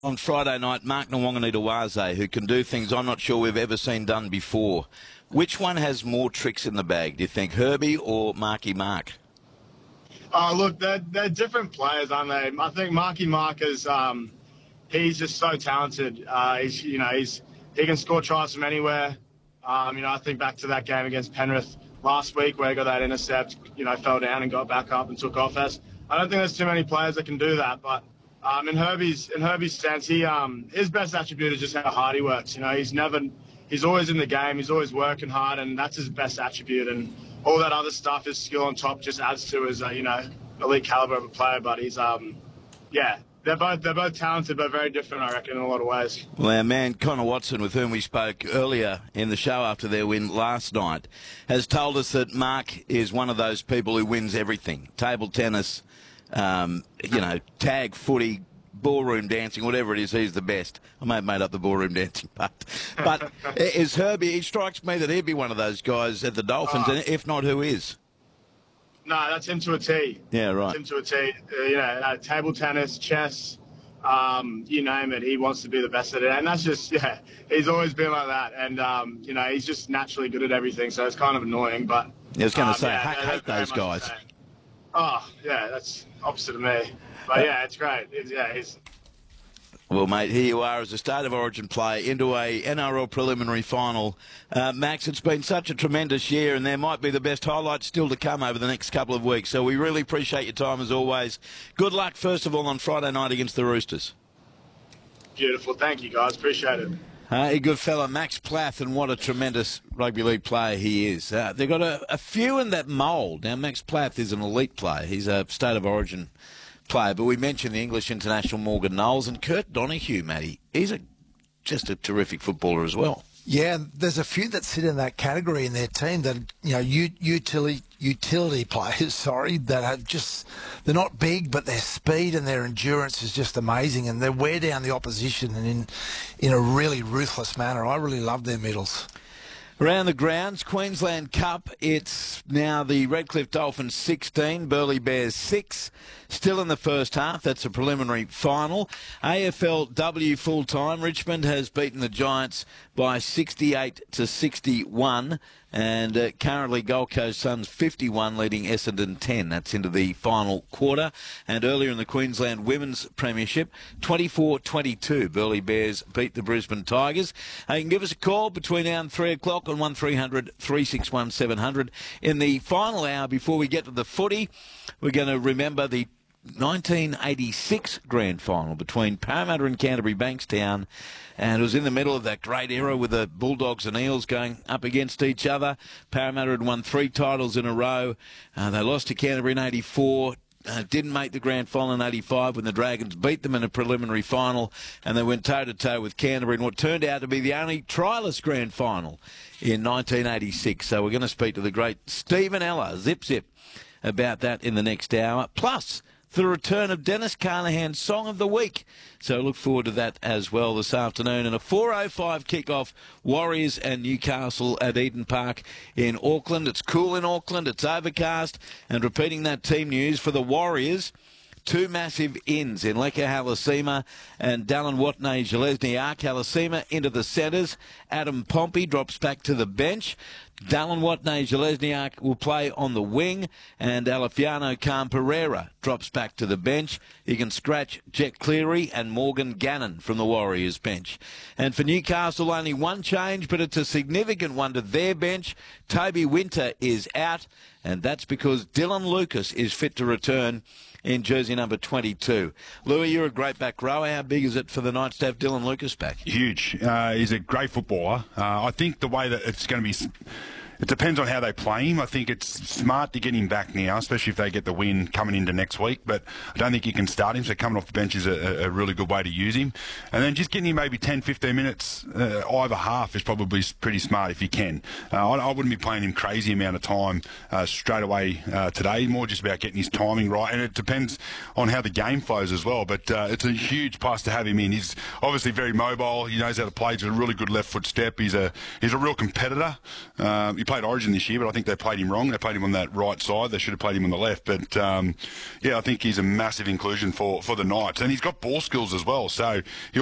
On Friday night, Mark Nwanganita-Waze, who can do things I'm not sure we've ever seen done before. Which one has more tricks in the bag, do you think, Herbie or Marky Mark? Oh, look, they're different players, aren't they? I think Marky Mark is, he's just so talented. He can score tries from anywhere. I think back to that game against Penrith last week where he got that intercept, fell down and got back up and took off. I don't think there's too many players that can do that, but in Herbie's sense, his best attribute is just how hard he works. He's always in the game, he's always working hard, and that's his best attribute. And all that other stuff, his skill on top, just adds to his elite caliber of a player. But he's they're both talented, but very different, I reckon, in a lot of ways. Well, our man Connor Watson, with whom we spoke earlier in the show after their win last night, has told us that Mark is one of those people who wins everything: table tennis, tag footy, ballroom dancing, whatever it is, he's the best. I may have made up the ballroom dancing part. But is Herbie, it strikes me that he'd be one of those guys at the Dolphins, and if not, who is? No, that's him to a T. Yeah, right. That's him to a T. Table tennis, chess, you name it, he wants to be the best at it. And that's just, he's always been like that. And, he's just naturally good at everything, so it's kind of annoying. But I was going to say, I hate those guys. Oh, yeah, that's opposite of me. But, it's great. He's... Well, mate, here you are as a State of Origin player into a NRL preliminary final. Max, it's been such a tremendous year, and there might be the best highlights still to come over the next couple of weeks. So we really appreciate your time as always. Good luck, first of all, on Friday night against the Roosters. Beautiful. Thank you, guys. Appreciate it. A good fella, Max Plath, and what a tremendous rugby league player he is. They've got a few in that mould. Now, Max Plath is an elite player. He's a State of Origin player, but we mentioned the English international Morgan Knowles and Kurt Donahue, Matty. He's just a terrific footballer as well. Yeah, there's a few that sit in that category in their team that, utility players, that are just, they're not big, but their speed and their endurance is just amazing, and they wear down the opposition and in a really ruthless manner. I really love their middles. Around the grounds, Queensland Cup, it's now the Redcliffe Dolphins 16, Burleigh Bears 6, still in the first half. That's a preliminary final. AFLW full-time, Richmond has beaten the Giants by 68-61, and currently Gold Coast Suns 51 leading Essendon 10. That's into the final quarter. And earlier in the Queensland Women's Premiership, 24-22, Burleigh Bears beat the Brisbane Tigers. You can give us a call between now and 3 o'clock on 1300 361 700. In the final hour before we get to the footy, we're going to remember the 1986 grand final between Parramatta and Canterbury Bankstown, and it was in the middle of that great era with the Bulldogs and Eels going up against each other. Parramatta had won 3 titles in a row. They lost to Canterbury in 84. Didn't make the grand final in 85 when the Dragons beat them in a preliminary final, and they went toe-to-toe with Canterbury in what turned out to be the only trialist grand final in 1986. So we're going to speak to the great Stephen Ella, Zip, about that in the next hour. Plus, the return of Dennis Carnahan's Song of the Week. So look forward to that as well this afternoon. And a 4:05 kickoff, Warriors and Newcastle at Eden Park in Auckland. It's cool in Auckland, it's overcast. And repeating that team news for the Warriors, 2 massive ins in Leka Halasima and Dallin Watney-Zelezniak. Halasima into the centres. Adam Pompey drops back to the bench. Dallin Watney-Zelezniak will play on the wing, and Alefiano Khan-Pereira drops back to the bench. You can scratch Jet Cleary and Morgan Gannon from the Warriors bench. And for Newcastle, only one change, but it's a significant one to their bench. Toby Winter is out, and that's because Dylan Lucas is fit to return in jersey number 22. Louis, you're a great back rower. How big is it for the Knights to have Dylan Lucas back? Huge. He's a great footballer. I think the way that it's going to be... It depends on how they play him. I think it's smart to get him back now, especially if they get the win coming into next week. But I don't think you can start him, so coming off the bench is a really good way to use him. And then just getting him maybe 10, 15 minutes either half is probably pretty smart if you can. I wouldn't be playing him crazy amount of time straight away today, more just about getting his timing right. And it depends on how the game flows as well. But it's a huge plus to have him in. He's obviously very mobile. He knows how to play. He's a really good left foot step. He's a real competitor. He played Origin this year, but I think they played him wrong. They played him on that right side. They should have played him on the left. But, yeah, I think he's a massive inclusion for the Knights. And he's got ball skills as well. So he'll